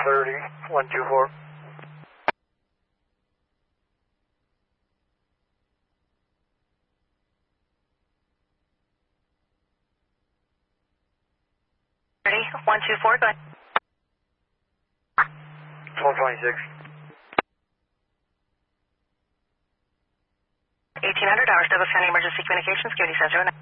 30, 124. Ready? 124, go ahead. 1226. 1800, Douglas County Emergency Communications, Security Center.